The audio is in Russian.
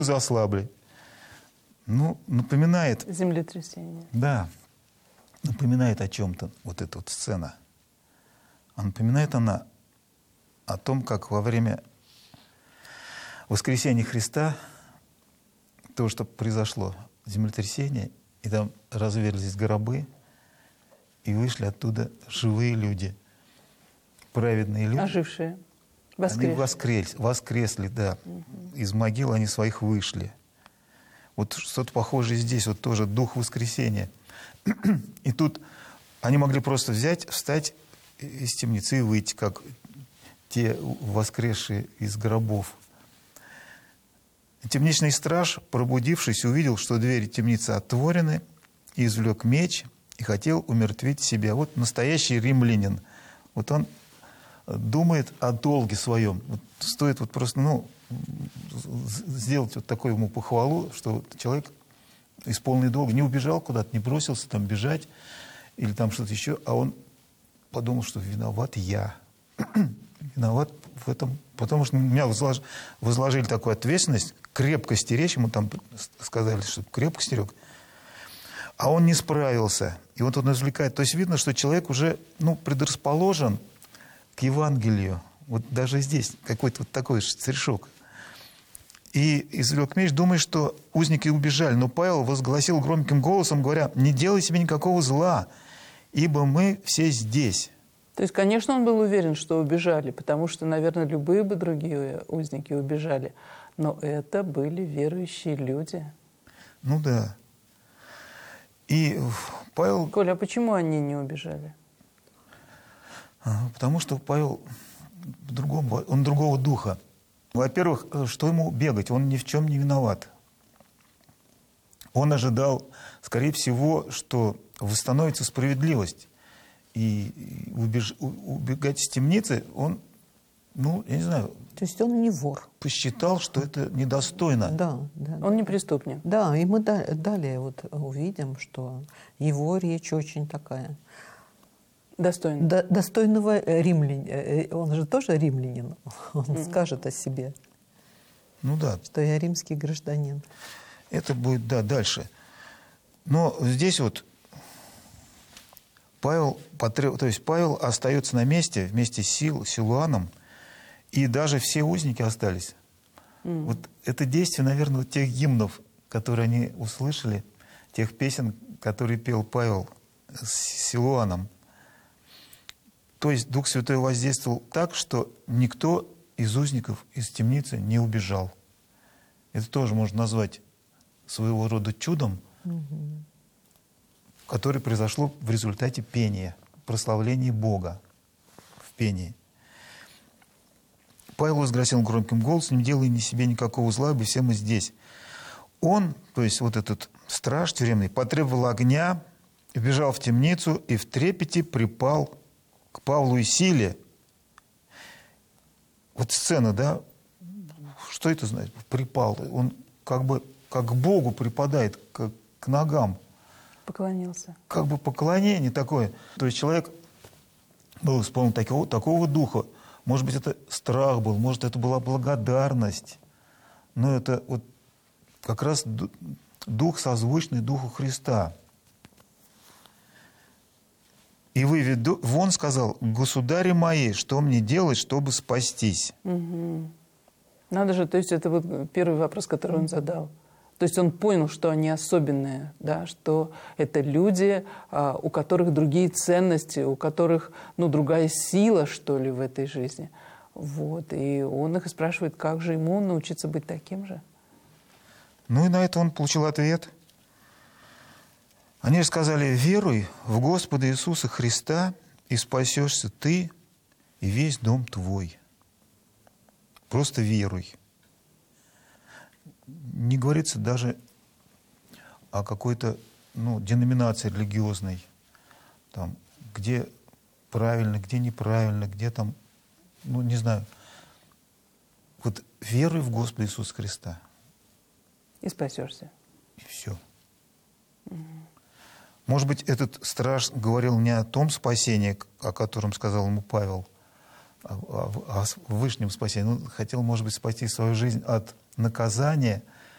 заслабли. Ну, напоминает... Землетрясение. Да, напоминает о чем-то вот эта вот сцена. А напоминает она о том, как во время воскресения Христа то, что произошло, землетрясение, и там разверзлись гробы, и вышли оттуда живые люди, праведные люди. Ожившие. Они воскресли, да. Из могил они своих вышли. Вот что-то похожее здесь, вот тоже дух воскресения. И тут они могли просто взять, встать из темницы и выйти, как те воскресшие из гробов. Темничный страж, пробудившись, увидел, что двери темницы отворены, и извлек меч и хотел умертвить себя. Вот настоящий римлянин. Вот он думает о долге своем. Вот стоит вот просто, сделать вот такую ему похвалу, что человек исполненный долга не убежал куда-то, не бросился там бежать или там что-то еще, а он подумал, что виноват я. Виноват в этом, потому что меня возложили такую ответственность, крепко стеречь, ему там сказали, что крепко стерег, а он не справился. И вот он извлекает. То есть видно, что человек уже предрасположен к Евангелию. Вот даже здесь какой-то вот такой стрешок. И извлек меч, думая, что узники убежали. Но Павел возгласил громким голосом, говоря: «Не делай себе никакого зла, ибо мы все здесь». То есть, конечно, он был уверен, что убежали, потому что, наверное, любые бы другие узники убежали. Но это были верующие люди. Ну да. И Павел... Коля, а почему они не убежали? Потому что Павел он другого духа. Во-первых, что ему бегать? Он ни в чем не виноват. Он ожидал, скорее всего, что восстановится справедливость. И убегать из темницы он, я не знаю... То есть он не вор. Посчитал, что это недостойно. Да. Он не преступник. Да, и мы далее вот увидим, что его речь очень такая... Достойного римлянина. Он же тоже римлянин. Он скажет о себе. Ну да. Что я римский гражданин. Это будет, дальше. Но здесь вот Павел остается на месте вместе с Силуаном, и даже все узники остались. Вот это действие, наверное, тех гимнов, которые они услышали, тех песен, которые пел Павел с Силуаном. То есть Дух Святой воздействовал так, что никто из узников из темницы не убежал. Это тоже можно назвать своего рода чудом, которое произошло в результате пения, прославления Бога в пении. Павел возгласил громким голосом: «Не делай ни себе никакого зла, ибо все мы здесь». Он, то есть вот этот страж тюремный, потребовал огня, вбежал в темницу и в трепете припал к Павлу и Силе. Вот сцена, да? Что это значит? Припал. Он как бы как к Богу припадает, как к ногам. Поклонился. Как бы поклонение такое. То есть человек был исполнен такого духа. Может быть, это страх был, может, это была благодарность. Но это вот как раз дух, созвучный Духу Христа. «И вывед вон, сказал: государи мои, что мне делать, чтобы спастись?» Надо же, то есть это вот первый вопрос, который он задал. То есть он понял, что они особенные, да, что это люди, у которых другие ценности, у которых, другая сила, что ли, в этой жизни. Вот. И он их спрашивает, как же ему научиться быть таким же. Ну и на это он получил ответ. Они же сказали: «Веруй в Господа Иисуса Христа, и спасешься ты и весь дом твой». Просто веруй. Не говорится даже о какой-то деноминации религиозной, там, где правильно, где неправильно, где там, не знаю. Вот веруй в Господа Иисуса Христа. И спасешься. И все. Может быть, этот страж говорил не о том спасении, о котором сказал ему Павел, о вышнем спасении. Он хотел, может быть, спасти свою жизнь от наказания,